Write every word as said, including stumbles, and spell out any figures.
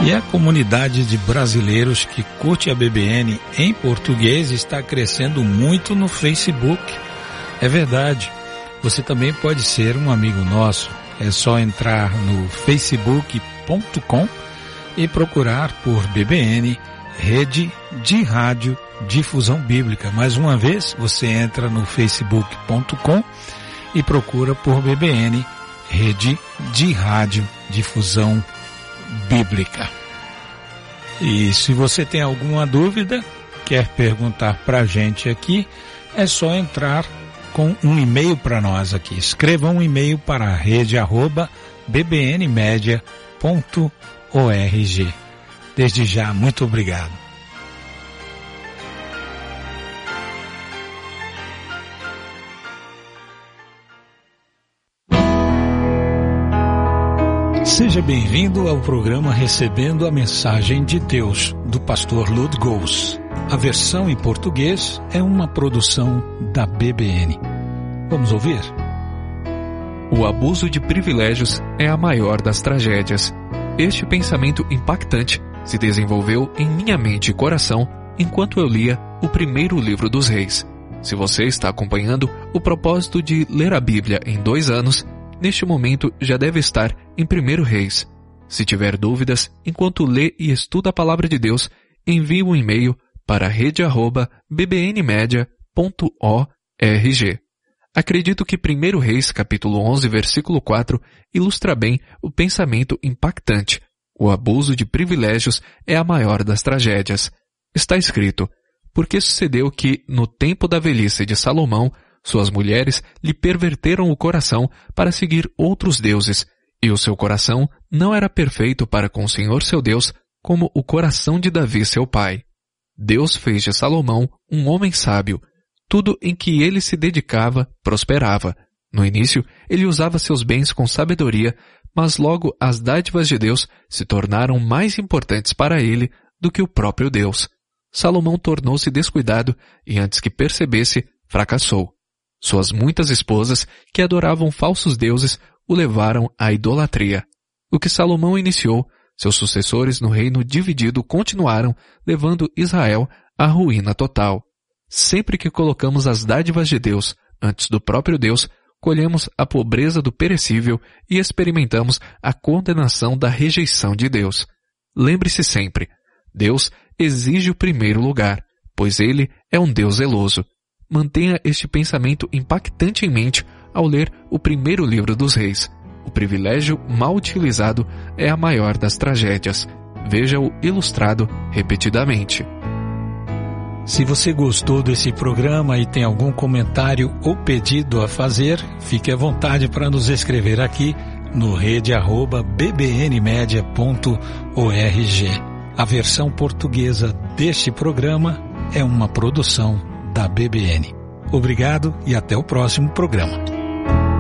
E a comunidade de brasileiros que curte a B B N em português está crescendo muito no Facebook. É verdade. Você também pode ser um amigo nosso. É só entrar no facebook ponto com e procurar por B B N, Rede de Rádio Difusão Bíblica. Mais uma vez, você entra no facebook ponto com e procura por B B N, Rede de Rádio Difusão Bíblica. E se você tem alguma dúvida, quer perguntar para a gente aqui, é só entrar com um e-mail para nós aqui. Escreva um e-mail para a rede arroba b b n media ponto org. Desde já, muito obrigado. Seja bem-vindo ao programa Recebendo a Mensagem de Deus, do pastor Lud Gous. A versão em português é uma produção da B B N. Vamos ouvir? O abuso de privilégios é a maior das tragédias. Este pensamento impactante se desenvolveu em minha mente e coração enquanto eu lia o primeiro livro dos Reis. Se você está acompanhando o propósito de ler a Bíblia em dois anos, neste momento já deve estar em primeiro Reis. Se tiver dúvidas, enquanto lê e estuda a palavra de Deus, envie um e-mail para rede arroba b b n media ponto org. Acredito que primeiro Reis, capítulo onze, versículo quatro, ilustra bem o pensamento impactante. O abuso de privilégios é a maior das tragédias. Está escrito: porque sucedeu que, no tempo da velhice de Salomão, suas mulheres lhe perverteram o coração para seguir outros deuses, e o seu coração não era perfeito para com o Senhor seu Deus, como o coração de Davi seu pai. Deus fez de Salomão um homem sábio. Tudo em que ele se dedicava prosperava. No início, ele usava seus bens com sabedoria, mas logo as dádivas de Deus se tornaram mais importantes para ele do que o próprio Deus. Salomão tornou-se descuidado e, antes que percebesse, fracassou. Suas muitas esposas, que adoravam falsos deuses, o levaram à idolatria. O que Salomão iniciou, seus sucessores no reino dividido continuaram, levando Israel à ruína total. Sempre que colocamos as dádivas de Deus antes do próprio Deus, colhemos a pobreza do perecível e experimentamos a condenação da rejeição de Deus. Lembre-se sempre, Deus exige o primeiro lugar, pois Ele é um Deus zeloso. Mantenha este pensamento impactante em mente ao ler o primeiro livro dos Reis. O privilégio mal utilizado é a maior das tragédias. Veja-o ilustrado repetidamente. Se você gostou desse programa e tem algum comentário ou pedido a fazer, fique à vontade para nos escrever aqui no rede arroba b b n media ponto org. A versão portuguesa deste programa é uma produção da B B N. Obrigado e até o próximo programa.